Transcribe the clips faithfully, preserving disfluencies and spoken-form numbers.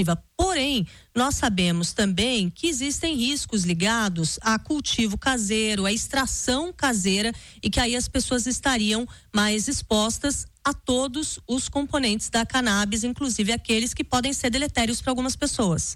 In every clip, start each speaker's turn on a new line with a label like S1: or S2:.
S1: recreativa. Porém, nós sabemos também que existem riscos ligados a cultivo caseiro, a extração caseira, e que aí as pessoas estariam mais expostas a todos os componentes da cannabis, inclusive aqueles que podem ser deletérios para algumas pessoas.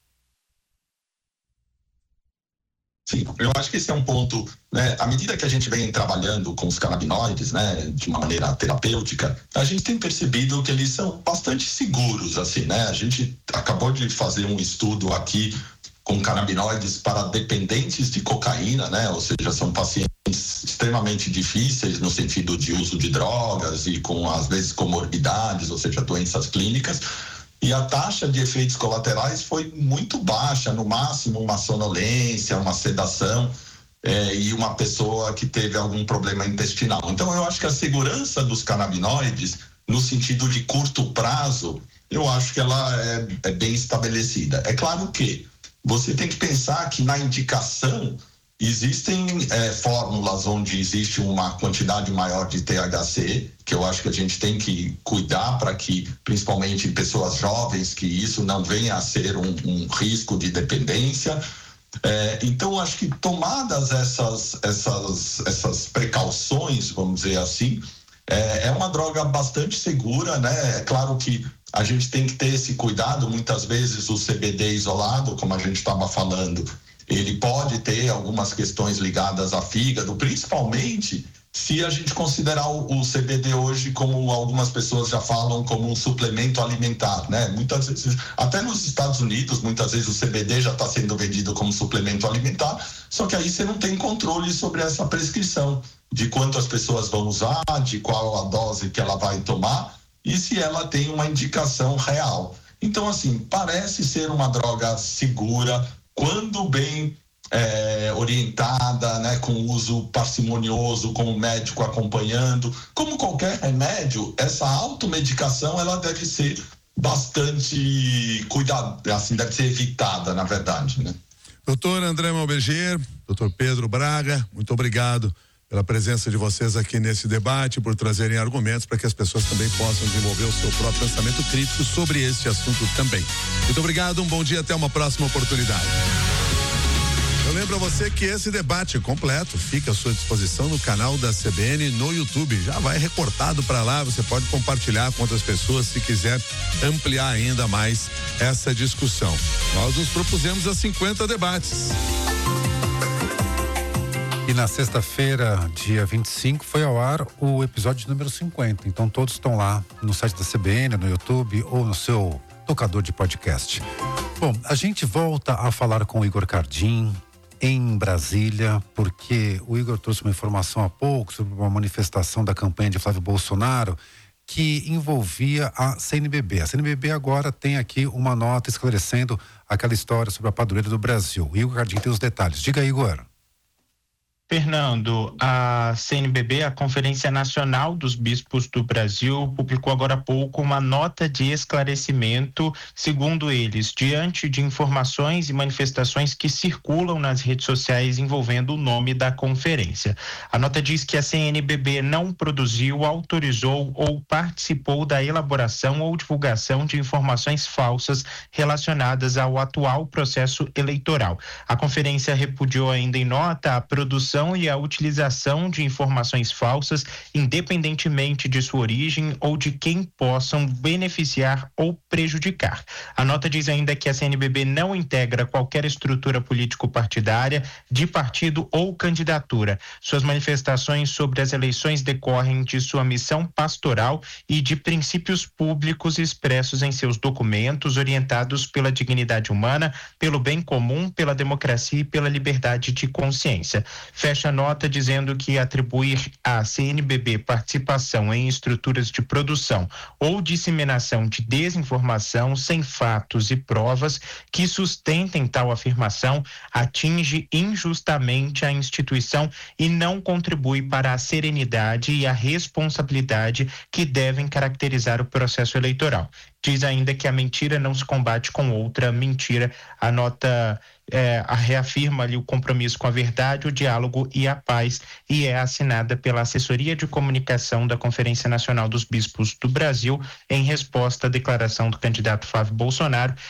S2: Sim, eu acho que esse é um ponto, né? À medida que a gente vem trabalhando com os canabinoides, né, de uma maneira terapêutica, a gente tem percebido que eles são bastante seguros, assim, né? A gente acabou de fazer um estudo aqui com canabinoides para dependentes de cocaína, né? Ou seja, são pacientes extremamente difíceis no sentido de uso de drogas e com, às vezes, comorbidades, ou seja, doenças clínicas. E a taxa de efeitos colaterais foi muito baixa, no máximo uma sonolência, uma sedação é, e uma pessoa que teve algum problema intestinal. Então eu acho que a segurança dos canabinoides, no sentido de curto prazo, eu acho que ela é, é bem estabelecida. É claro que você tem que pensar que na indicação existem é, fórmulas onde existe uma quantidade maior de T H C, que eu acho que a gente tem que cuidar para que, principalmente em pessoas jovens, que isso não venha a ser um, um risco de dependência. É, então, acho que tomadas essas, essas, essas precauções, vamos dizer assim, é, é uma droga bastante segura, né? É claro que a gente tem que ter esse cuidado. Muitas vezes o C B D isolado, como a gente estava falando, ele pode ter algumas questões ligadas a fígado, principalmente se a gente considerar o, o C B D hoje, como algumas pessoas já falam, como um suplemento alimentar, né? Muitas vezes, até nos Estados Unidos, muitas vezes o C B D já está sendo vendido como suplemento alimentar, só que aí você não tem controle sobre essa prescrição, de quanto as pessoas vão usar, de qual a dose que ela vai tomar e se ela tem uma indicação real. Então, assim, parece ser uma droga segura, quando bem é, orientada, né, com uso parcimonioso, com o médico acompanhando. Como qualquer remédio, essa automedicação ela deve ser bastante cuidada, assim, deve ser evitada, na verdade, né?
S3: Doutor André Malberger, doutor Pedro Braga, muito obrigado pela presença de vocês aqui nesse debate, por trazerem argumentos para que as pessoas também possam desenvolver o seu próprio pensamento crítico sobre esse assunto também. Muito obrigado, um bom dia, até uma próxima oportunidade. Eu lembro a você que esse debate completo fica à sua disposição no canal da C B N no YouTube. Já vai recortado para lá, você pode compartilhar com outras pessoas se quiser ampliar ainda mais essa discussão. Nós nos propusemos a cinquenta debates.
S4: E na sexta-feira, dia vinte e cinco, foi ao ar o episódio número cinquenta. Então todos estão lá no site da C B N, no YouTube ou no seu tocador de podcast. Bom, a gente volta a falar com o Igor Cardim em Brasília, porque o Igor trouxe uma informação há pouco sobre uma manifestação da campanha de Flávio Bolsonaro que envolvia a C N B B. A C N B B agora tem aqui uma nota esclarecendo aquela história sobre a padroeira do Brasil. O Igor Cardim tem os detalhes. Diga aí, Igor.
S5: Fernando, a C N B B, a Conferência Nacional dos Bispos do Brasil, publicou agora há pouco uma nota de esclarecimento, segundo eles, diante de informações e manifestações que circulam nas redes sociais envolvendo o nome da conferência. A nota diz que a C N B B não produziu, autorizou ou participou da elaboração ou divulgação de informações falsas relacionadas ao atual processo eleitoral. A conferência repudiou ainda em nota a produção e a utilização de informações falsas, independentemente de sua origem ou de quem possam beneficiar ou prejudicar. A nota diz ainda que a C N B B não integra qualquer estrutura político-partidária, de partido ou candidatura. Suas manifestações sobre as eleições decorrem de sua missão pastoral e de princípios públicos expressos em seus documentos, orientados pela dignidade humana, pelo bem comum, pela democracia e pela liberdade de consciência. Fecha a nota dizendo que atribuir à C N B B participação em estruturas de produção ou disseminação de desinformação sem fatos e provas que sustentem tal afirmação atinge injustamente a instituição e não contribui para a serenidade e a responsabilidade que devem caracterizar o processo eleitoral. Diz ainda que a mentira não se combate com outra mentira. A nota é, a reafirma ali o compromisso com a verdade, o diálogo e a paz, e é assinada pela Assessoria de Comunicação da Conferência Nacional dos Bispos do Brasil, em resposta à declaração do candidato Flávio Bolsonaro,